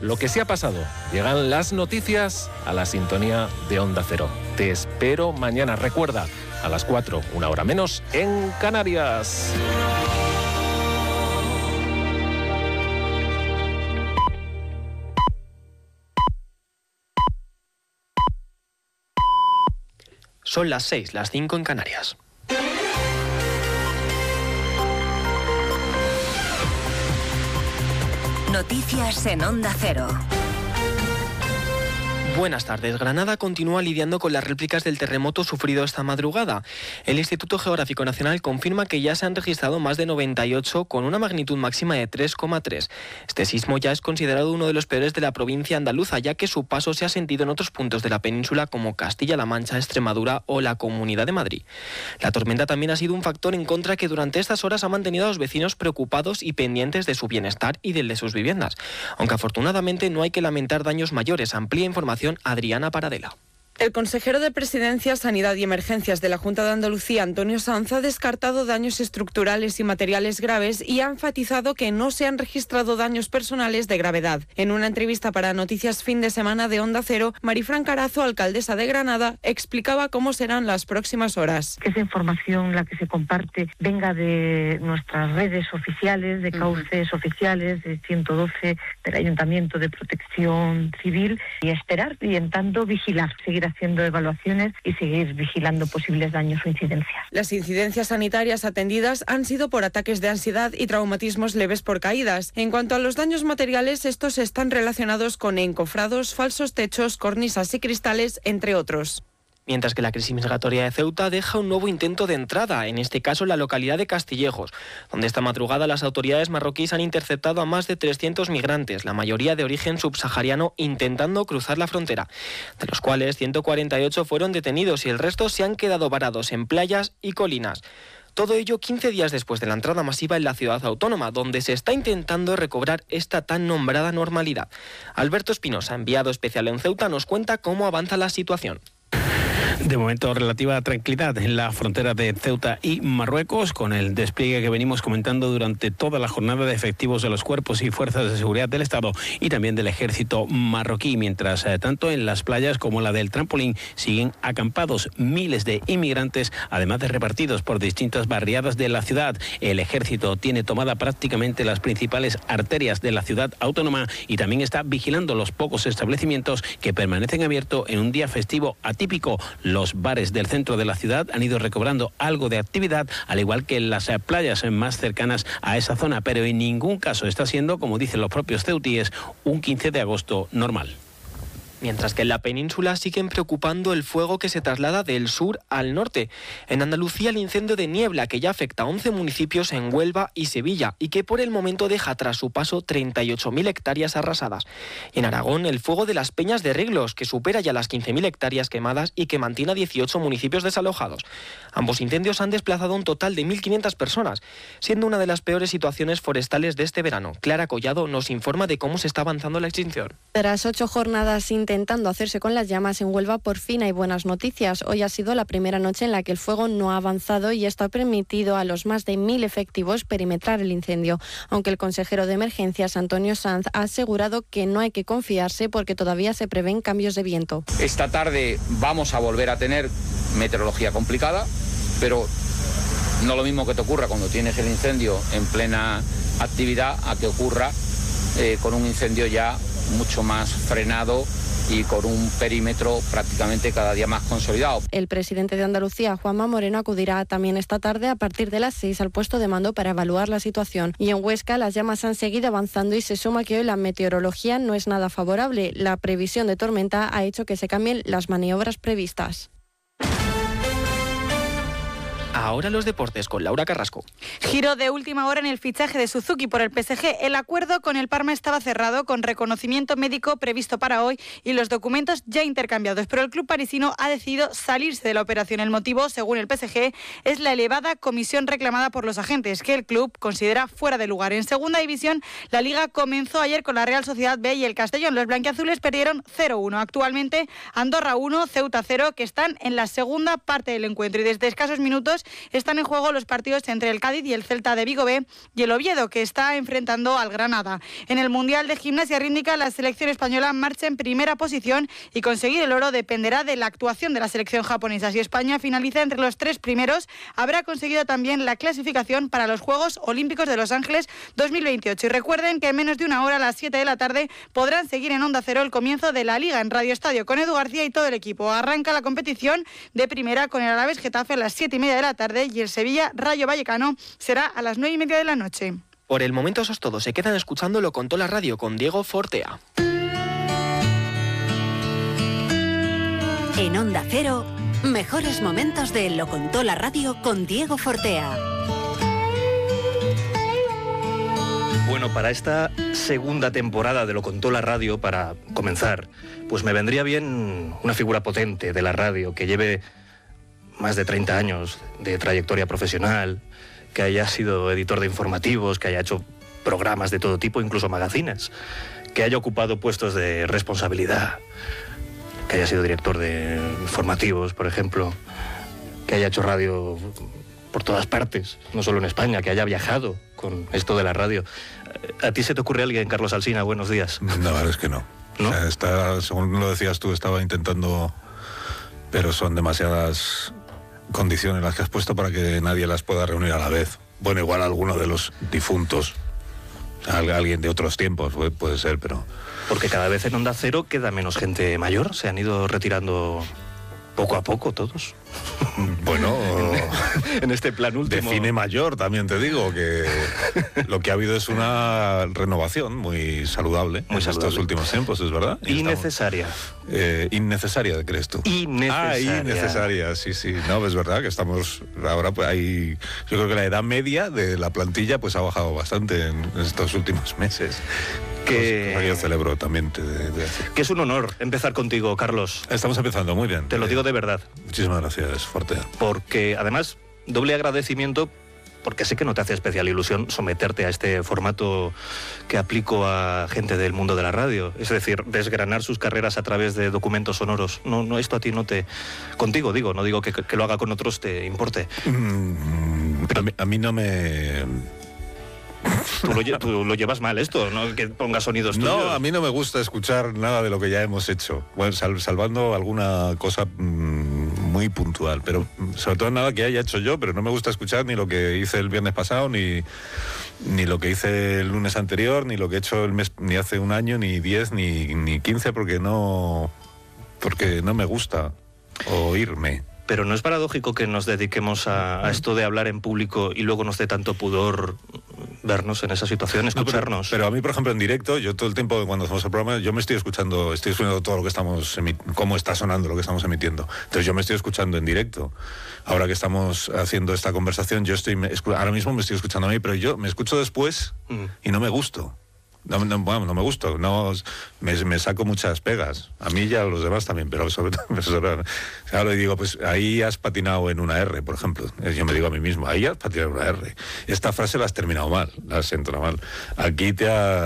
lo que sí ha pasado. Llegan las noticias a la sintonía de Onda Cero. Te espero mañana. Recuerda, a las 4, una hora menos, en Canarias. Son las 6, las 5 en Canarias. Noticias en Onda Cero. Buenas tardes. Granada continúa lidiando con las réplicas del terremoto sufrido esta madrugada. El Instituto Geográfico Nacional confirma que ya se han registrado más de 98 con una magnitud máxima de 3,3. Este sismo ya es considerado uno de los peores de la provincia andaluza, ya que su paso se ha sentido en otros puntos de la península como Castilla-La Mancha, Extremadura o la Comunidad de Madrid. La tormenta también ha sido un factor en contra que durante estas horas ha mantenido a los vecinos preocupados y pendientes de su bienestar y del de sus viviendas. Aunque afortunadamente no hay que lamentar daños mayores. Amplía información Adriana Paradela. El consejero de Presidencia, Sanidad y Emergencias de la Junta de Andalucía, Antonio Sanz, ha descartado daños estructurales y materiales graves y ha enfatizado que no se han registrado daños personales de gravedad. En una entrevista para Noticias Fin de Semana de Onda Cero, Marifran Carazo, alcaldesa de Granada, explicaba cómo serán las próximas horas. Que esa información, la que se comparte, venga de nuestras redes oficiales, de cauces oficiales, de 112, del Ayuntamiento de Protección Civil, y esperar y en tanto vigilar, seguir haciendo evaluaciones y seguir vigilando posibles daños o incidencias. Las incidencias sanitarias atendidas han sido por ataques de ansiedad y traumatismos leves por caídas. En cuanto a los daños materiales, estos están relacionados con encofrados, falsos techos, cornisas y cristales, entre otros. Mientras que la crisis migratoria de Ceuta deja un nuevo intento de entrada, en este caso en la localidad de Castillejos, donde esta madrugada las autoridades marroquíes han interceptado a más de 300 migrantes, la mayoría de origen subsahariano, intentando cruzar la frontera, de los cuales 148 fueron detenidos y el resto se han quedado varados en playas y colinas. Todo ello 15 días después de la entrada masiva en la ciudad autónoma, donde se está intentando recobrar esta tan nombrada normalidad. Alberto Espinosa, enviado especial en Ceuta, nos cuenta cómo avanza la situación. De momento, relativa tranquilidad en la frontera de Ceuta y Marruecos, con el despliegue que venimos comentando durante toda la jornada de efectivos de los cuerpos y fuerzas de seguridad del Estado y también del ejército marroquí. Mientras tanto, en las playas como la del Trampolín siguen acampados miles de inmigrantes, además de repartidos por distintas barriadas de la ciudad. El ejército tiene tomada prácticamente las principales arterias de la ciudad autónoma y también está vigilando los pocos establecimientos que permanecen abiertos en un día festivo atípico. Los bares del centro de la ciudad han ido recobrando algo de actividad, al igual que las playas más cercanas a esa zona, pero en ningún caso está siendo, como dicen los propios ceutíes, un 15 de agosto normal. Mientras que en la península siguen preocupando el fuego que se traslada del sur al norte. En Andalucía, el incendio de Niebla, que ya afecta a 11 municipios en Huelva y Sevilla, y que por el momento deja tras su paso 38.000 hectáreas arrasadas. Y en Aragón, el fuego de las Peñas de Riglos, que supera ya las 15.000 hectáreas quemadas y que mantiene a 18 municipios desalojados. Ambos incendios han desplazado a un total de 1.500 personas, siendo una de las peores situaciones forestales de este verano. Clara Collado nos informa de cómo se está avanzando la extinción. Tras 8 jornadas intentando hacerse con las llamas en Huelva, por fin hay buenas noticias. Hoy ha sido la primera noche en la que el fuego no ha avanzado y esto ha permitido a los más de 1.000 efectivos perimetrar el incendio, aunque el consejero de Emergencias, Antonio Sanz, ha asegurado que no hay que confiarse porque todavía se prevén cambios de viento. Esta tarde vamos a volver a tener meteorología complicada, pero no lo mismo que te ocurra cuando tienes el incendio en plena actividad a que ocurra con un incendio ya mucho más frenado y con un perímetro prácticamente cada día más consolidado. El presidente de Andalucía, Juanma Moreno, acudirá también esta tarde a partir de las 6 al puesto de mando para evaluar la situación. Y en Huesca las llamas han seguido avanzando y se suma que hoy la meteorología no es nada favorable. La previsión de tormenta ha hecho que se cambien las maniobras previstas. Ahora los deportes con Laura Carrasco. Giro de última hora en el fichaje de Suzuki por el PSG. El acuerdo con el Parma estaba cerrado, con reconocimiento médico previsto para hoy y los documentos ya intercambiados. Pero el club parisino ha decidido salirse de la operación. El motivo, según el PSG, es la elevada comisión reclamada por los agentes, que el club considera fuera de lugar. En segunda división, la Liga comenzó ayer con la Real Sociedad B y el Castellón. Los blanquiazules perdieron 0-1. Actualmente, Andorra 1, Ceuta 0, que están en la segunda parte del encuentro. Y desde escasos minutos están en juego los partidos entre el Cádiz y el Celta de Vigo B y el Oviedo, que está enfrentando al Granada. En el Mundial de Gimnasia Rítmica, la selección española marcha en primera posición y conseguir el oro dependerá de la actuación de la selección japonesa. Si España finaliza entre los 3 primeros, habrá conseguido también la clasificación para los Juegos Olímpicos de Los Ángeles 2028. Y recuerden que en menos de una hora, a las 7 de la tarde, podrán seguir en Onda Cero el comienzo de la Liga en Radio Estadio con Edu García y todo el equipo. Arranca la competición de primera con el Alavés Getafe a las 7:30 de la tarde y el Sevilla Rayo Vallecano será a las 9:30 de la noche. Por el momento eso es todo. Se quedan escuchando Lo Contó la Radio con Diego Fortea. En Onda Cero, mejores momentos de Lo Contó la Radio con Diego Fortea. Bueno, para esta segunda temporada de Lo Contó la Radio, para comenzar, pues me vendría bien una figura potente de la radio que lleve más de 30 años de trayectoria profesional, que haya sido editor de informativos, que haya hecho programas de todo tipo, incluso magazines, que haya ocupado puestos de responsabilidad, que haya sido director de informativos, por ejemplo, que haya hecho radio por todas partes, no solo en España, que haya viajado con esto de la radio. ¿A ti se te ocurre alguien, Carlos Alsina? Buenos días. No, la verdad es que no. ¿No? O sea, según lo decías tú, estaba intentando, pero son demasiadas condiciones las que has puesto para que nadie las pueda reunir a la vez. Bueno, igual alguno de los difuntos, o sea, alguien de otros tiempos puede ser, pero... Porque cada vez en Onda Cero queda menos gente mayor, se han ido retirando poco a poco todos. Bueno, en este plan último. Define mayor, también te digo, que lo que ha habido es una renovación muy saludable en estos últimos tiempos, es verdad. Innecesaria. Innecesaria, ¿crees tú? Innecesaria. Innecesaria, sí. No, es verdad que estamos ahora, pues hay... Yo creo que la edad media de la plantilla pues ha bajado bastante en estos últimos meses. Que yo celebro también. Que es un honor empezar contigo, Carlos. Estamos empezando muy bien. Te lo digo de verdad. Muchísimas gracias, Fortea. Porque además, doble agradecimiento, porque sé que no te hace especial ilusión someterte a este formato que aplico a gente del mundo de la radio. Es decir, desgranar sus carreras a través de documentos sonoros. No, esto a ti no te... Contigo digo, no digo que lo haga con otros te importe. Pero a mí no me... Tú lo llevas mal esto, ¿no? Que pongas sonidos tuyos. No, a mí no me gusta escuchar nada de lo que ya hemos hecho. Bueno, salvando alguna cosa muy puntual, pero sobre todo nada que haya hecho yo, pero no me gusta escuchar ni lo que hice el viernes pasado, ni lo que hice el lunes anterior, ni lo que he hecho el mes, ni hace un año, ni 10, ni 15, porque no me gusta oírme. Pero ¿no es paradójico que nos dediquemos a esto de hablar en público y luego nos dé tanto pudor vernos en esa situación, escucharnos? No, pero a mí, por ejemplo, en directo, yo todo el tiempo cuando hacemos el programa, yo me estoy escuchando todo lo que estamos cómo está sonando lo que estamos emitiendo. Entonces yo me estoy escuchando en directo. Ahora que estamos haciendo esta conversación, ahora mismo me estoy escuchando a mí, pero yo me escucho después y no me gusto. No me gusta, me saco muchas pegas, a mí y a los demás también, pero sobre todo, ahora digo, pues ahí has patinado en una R, por ejemplo, yo me digo a mí mismo, ahí has patinado en una R, esta frase la has terminado mal, la has entrado mal, aquí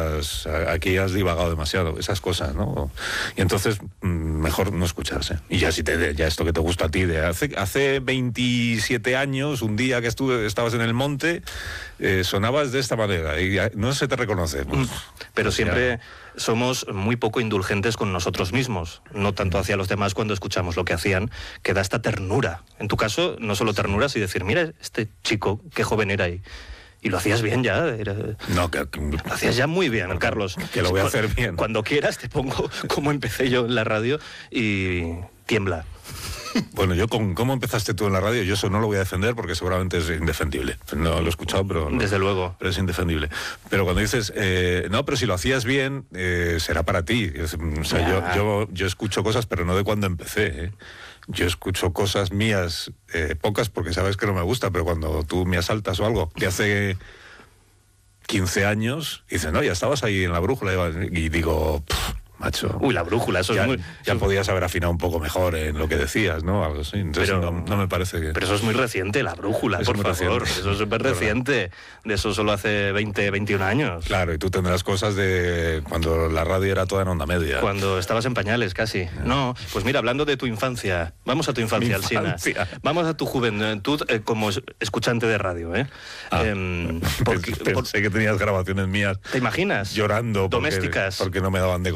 has divagado demasiado, esas cosas, ¿no? Y entonces, mejor no escucharse, y ya ya esto que te gusta a ti, de hace 27 años, un día que estabas en el monte, sonabas de esta manera, y no se te reconoce, pues. Pero siempre somos muy poco indulgentes con nosotros mismos, no tanto hacia los demás cuando escuchamos lo que hacían, que da esta ternura. En tu caso, no solo ternura, sino decir, mira, este chico, qué joven era y lo hacías bien ya. Lo hacías ya muy bien, Carlos. Que lo voy a hacer bien. Cuando quieras te pongo como empecé yo en la radio y tiembla. Bueno, ¿cómo empezaste tú en la radio? Yo eso no lo voy a defender porque seguramente es indefendible. No lo he escuchado, pero... Desde luego. Pero es indefendible. Pero cuando dices, no, pero si lo hacías bien, será para ti. O sea, yo escucho cosas, pero no de cuando empecé, ¿eh? Yo escucho cosas mías, pocas, porque sabes que no me gusta, pero cuando tú me asaltas o algo, de hace 15 años, dices, no, ya estabas ahí en la brújula, y digo... macho. Uy, la brújula, eso ya, es muy... Ya podías haber afinado un poco mejor en lo que decías, ¿no? Algo así. Entonces pero, no me parece que... Pero eso es muy reciente, la brújula, por favor. Reciente. Eso es súper reciente. De eso solo hace 20, 21 años. Claro, y tú tendrás cosas de cuando la radio era toda en onda media. Cuando estabas en pañales, casi. No, pues mira, hablando de tu infancia, vamos a tu infancia, Alsina. Vamos a tu juventud como escuchante de radio, ¿eh? Pensé que tenías grabaciones mías. ¿Te imaginas? Llorando. Domésticas. Porque no me daban de